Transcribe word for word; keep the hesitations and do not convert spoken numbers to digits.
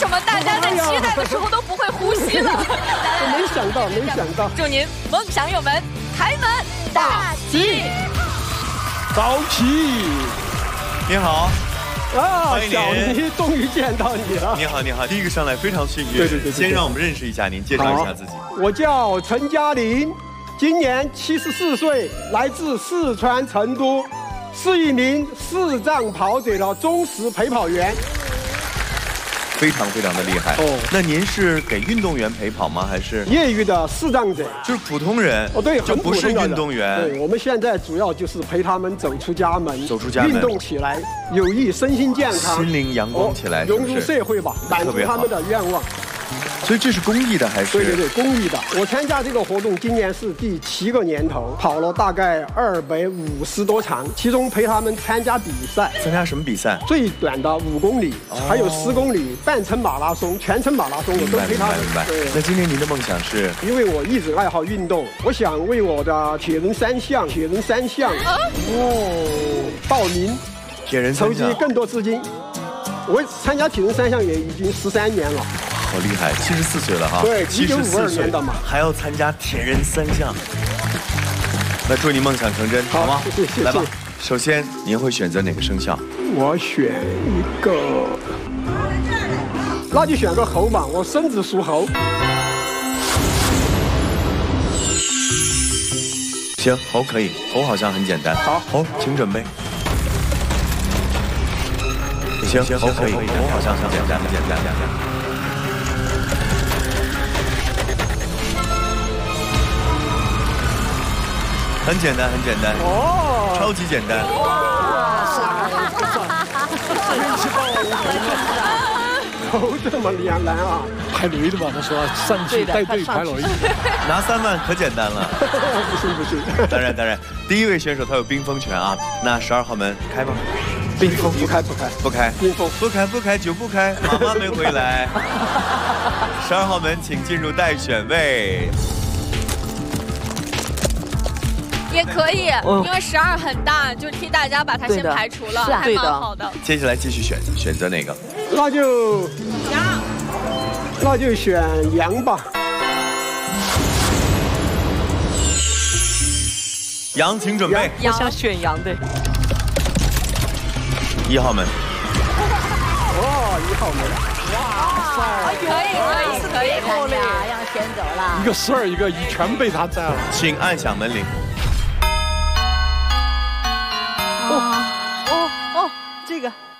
什么大家在期待的时候都不会呼吸了？ 没想到，没想到！ 祝您梦想有门，开门大吉！ 早起， 你好。 啊，小尼终于见到你了！ 你好，你好，第一个上来非常幸运。 对对 对, 对。 先让我们认识一下您，介绍一下自己。 我叫陈嘉玲，今年七十四岁，来自四川成都，是一名视障跑者的忠实陪跑员。 非常非常的厉害哦。那您是给运动员陪跑吗？还是业余的视障者？ 就是普通人哦，对， 就不是运动员。 对，我们现在主要就是陪他们走出家门， 走出家门， 运动起来，有益身心健康， 心灵阳光起来， 融入社会吧，满足他们的愿望。 所以这是公益的还是？ 对对对，公益的。我参加这个活动，今年是第七个年头，跑了大概二百五十多场，其中陪他们参加比赛。 参加什么比赛？ 最短的五公里，哦、还有十公里、半程马拉松、全程马拉松，我都陪他们。 明白。那今天您的梦想是？ 因为我一直爱好运动，我想为我的铁人三项、铁人三项哦报名， 铁人三项筹集更多资金。我参加铁人三项也已经十三年了。 好厉害，七十四岁了哈！ 对，一九五二年的嘛， 还要参加铁人三项。那祝您梦想成真，好吗？ 谢谢谢谢。 来吧，首先您会选择哪个生肖？ 我选一个，那就选个猴吧，我孙子属猴。 行，猴可以，猴好像很简单。 好， 猴，请准备。行，猴可以，猴好像很简单，简单，简单。 很简单，很简单哦，超级简单。哇， 猴这么两难啊！ 排雷的嘛，他说上去带队排雷， 拿三万可简单了。 不行不行。 当然当然，第一位选手他有冰封权啊，那十二号门开吧。 冰封不开不开不开， 冰封不开不开就不开，妈妈没回来。十二号门请进入待选位。 也可以，因为十二很大，就替大家把它先排除了，还蛮好的。 接下来继续选，选择哪个？ 那就羊，那就选羊吧。 羊，请准备。 我想选羊的。 一号门。 哦，一号门。 哇，可以可以可以， 后面要先走了。 一个十二，一个一，全被他占了。 请按响门铃。 哦哦哦，这个